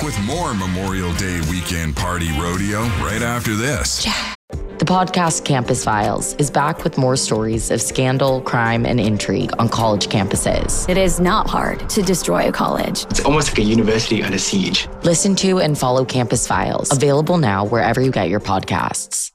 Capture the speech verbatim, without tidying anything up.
back with more Memorial Day weekend party rodeo right after this. The podcast Campus Files is back with more stories of scandal, crime, and intrigue on college campuses. It is not hard to destroy a college. It's almost like a university under siege. Listen to and follow Campus Files, available now wherever you get your podcasts.